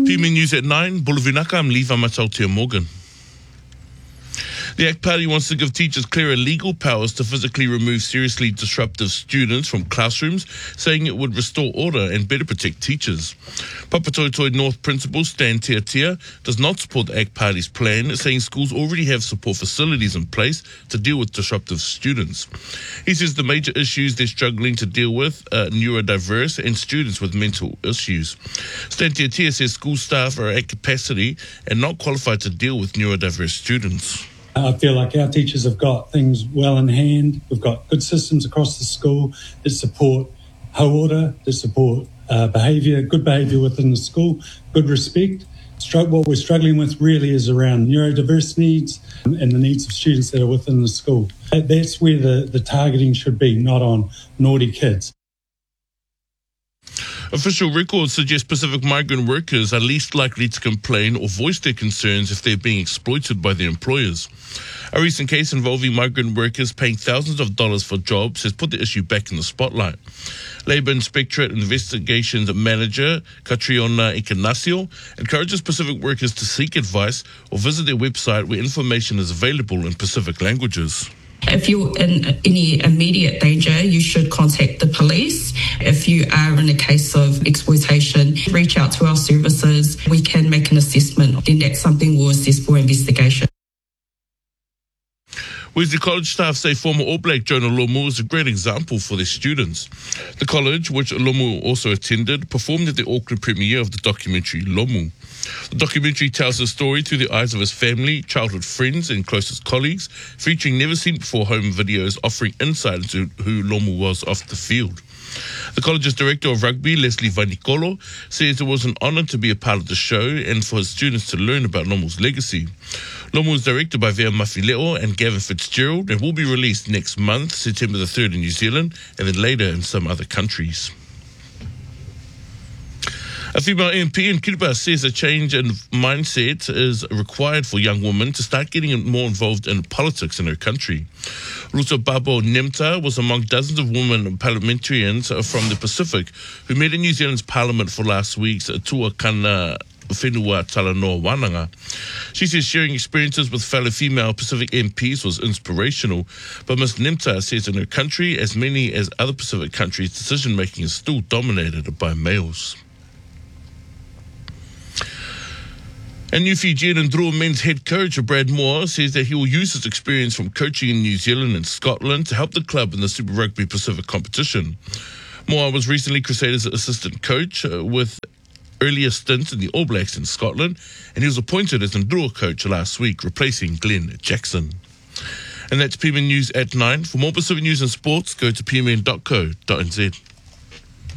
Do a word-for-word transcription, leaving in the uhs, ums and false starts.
P M News at nine, Bulavinaka, I'm Lee Vamatautia Morgan. The A C T Party wants to give teachers clearer legal powers to physically remove seriously disruptive students from classrooms, saying it would restore order and better protect teachers. Papatoetoe North Principal Stan Tiatia does not support the A C T Party's plan, saying schools already have support facilities in place to deal with disruptive students. He says the major issues they're struggling to deal with are neurodiverse and students with mental issues. Stan Tiatia says school staff are at capacity and not qualified to deal with neurodiverse students. I feel like our teachers have got things well in hand. We've got good systems across the school that support hauora, that support uh, behaviour, good behaviour within the school, good respect. What we're struggling with really is around neurodiverse needs and the needs of students that are within the school. That's where the, the targeting should be, not on naughty kids. Official records suggest Pacific migrant workers are least likely to complain or voice their concerns if they're being exploited by their employers. A recent case involving migrant workers paying thousands of dollars for jobs has put the issue back in the spotlight. Labour Inspectorate Investigations Manager Catriona Ikanasio encourages Pacific workers to seek advice or visit their website where information is available in Pacific languages. If you're in any immediate danger, you should contact the police. If you are in a case of exploitation, reach out to our services. We can make an assessment. Then that's something we'll assess for investigation. Wesley College staff say former All Black Jonah Lomu is a great example for their students. The college, which Lomu also attended, performed at the Auckland premiere of the documentary Lomu. The documentary tells his story through the eyes of his family, childhood friends and closest colleagues, featuring never-seen-before home videos offering insight into who Lomu was off the field. The college's director of rugby, Leslie Vanikolo, says it was an honour to be a part of the show and for his students to learn about Lomu's legacy. Lomu is directed by Vea Mafileo and Gavin Fitzgerald and will be released next month, September the third in New Zealand, and then later in some other countries. A female M P in Kiribati says a change in mindset is required for young women to start getting more involved in politics in her country. Ruta Babo Nemta was among dozens of women parliamentarians from the Pacific who met in New Zealand's parliament for last week's Tuakana Whenua Talanoa Wananga. She says sharing experiences with fellow female Pacific M Ps was inspirational, but Miz Nemta says in her country, as many as other Pacific countries, decision-making is still dominated by males. And New Fijian and Drua men's head coach Brad Moore says that he will use his experience from coaching in New Zealand and Scotland to help the club in the Super Rugby Pacific competition. Moore was recently Crusaders' assistant coach uh, with earlier stints in the All Blacks in Scotland, and he was appointed as Ndrua coach last week, replacing Glenn Jackson. And that's P M N News at nine. For more Pacific news and sports, go to p m n dot co dot n z.